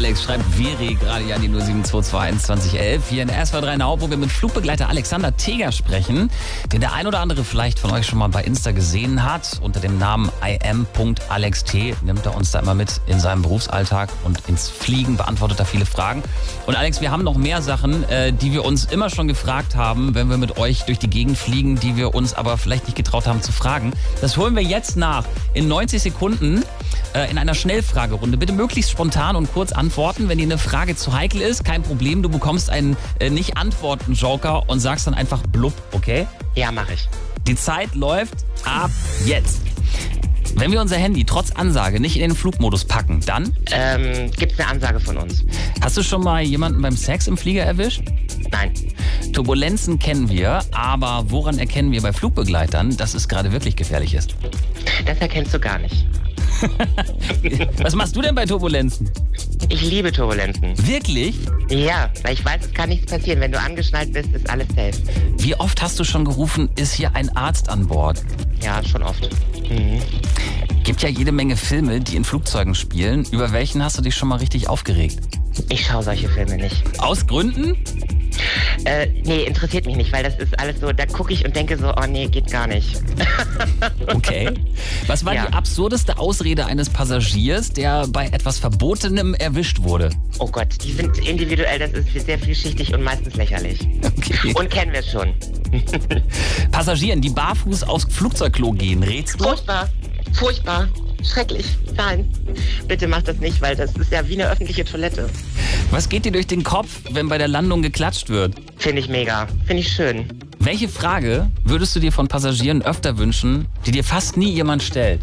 Alex, schreibt Veri gerade hier an die 07221 2011. Hier in SWR3 Now, wo wir mit Flugbegleiter Alexander Teger sprechen, den der ein oder andere vielleicht von euch schon mal bei Insta gesehen hat. Unter dem Namen im.alext nimmt er uns da immer mit in seinem Berufsalltag und ins Fliegen, beantwortet da viele Fragen. Und Alex, wir haben noch mehr Sachen, die wir uns immer schon gefragt haben, wenn wir mit euch durch die Gegend fliegen, die wir uns aber vielleicht nicht getraut haben zu fragen. Das holen wir jetzt nach. In 90 Sekunden in einer Schnellfragerunde. Bitte möglichst spontan und kurz antworten. Wenn dir eine Frage zu heikel ist, kein Problem. Du bekommst einen Nicht-Antworten-Joker und sagst dann einfach blub, okay? Ja, mache ich. Die Zeit läuft ab jetzt. Wenn wir unser Handy trotz Ansage nicht in den Flugmodus packen, dann? Gibt's eine Ansage von uns? Hast du schon mal jemanden beim Sex im Flieger erwischt? Nein. Turbulenzen kennen wir, aber woran erkennen wir bei Flugbegleitern, dass es gerade wirklich gefährlich ist? Das erkennst du gar nicht. Was machst du denn bei Turbulenzen? Ich liebe Turbulenzen. Wirklich? Ja, weil ich weiß, es kann nichts passieren. Wenn du angeschnallt bist, ist alles safe. Wie oft hast du schon gerufen, ist hier ein Arzt an Bord? Ja, schon oft. Mhm. Gibt ja jede Menge Filme, die in Flugzeugen spielen. Über welchen hast du dich schon mal richtig aufgeregt? Ich schaue solche Filme nicht. Aus Gründen? Nee, interessiert mich nicht, weil das ist alles so, da gucke ich und denke so, oh nee, geht gar nicht. Okay. Was war die absurdeste Ausrede eines Passagiers, der bei etwas Verbotenem erwischt wurde? Oh Gott, die sind individuell, das ist sehr vielschichtig und meistens lächerlich. Okay. Und kennen wir schon. Passagieren, die barfuß aufs Flugzeugklo gehen, rätst du? Furchtbar, furchtbar, schrecklich. Nein, bitte mach das nicht, weil das ist ja wie eine öffentliche Toilette. Was geht dir durch den Kopf, wenn bei der Landung geklatscht wird? Finde ich mega, finde ich schön. Welche Frage würdest du dir von Passagieren öfter wünschen, die dir fast nie jemand stellt?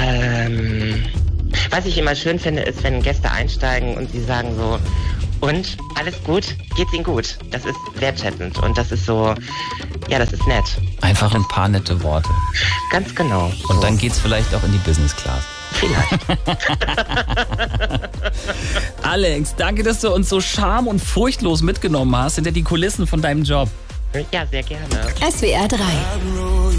Was ich immer schön finde, ist, wenn Gäste einsteigen und sie sagen so, und, alles gut? Geht's Ihnen gut? Das ist wertschätzend und das ist so, ja, das ist nett. Einfach ein paar nette Worte. Ganz genau. Und dann geht's vielleicht auch in die Business Class. Vielleicht. Alex, danke, dass du uns so scham- und furchtlos mitgenommen hast hinter die Kulissen von deinem Job. Ja, sehr gerne. SWR 3